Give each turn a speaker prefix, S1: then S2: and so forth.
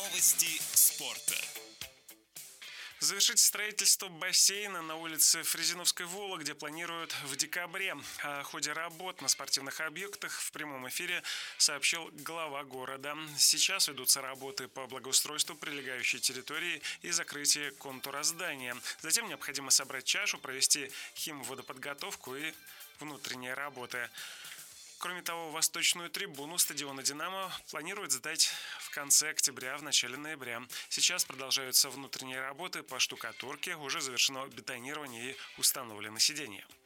S1: Новости спорта.
S2: Завершить строительство бассейна на улице Фрезиновской в Вологде планируют в декабре. О ходе работ на спортивных объектах в прямом эфире сообщил глава города. Сейчас ведутся работы по благоустройству прилегающей территории и закрытию контура здания. Затем необходимо собрать чашу, провести химводоподготовку и внутренние работы. Кроме того, восточную трибуну стадиона «Динамо» планируют сдать в конце октября, в начале ноября. Сейчас продолжаются внутренние работы по штукатурке, уже завершено бетонирование и установлены сиденья.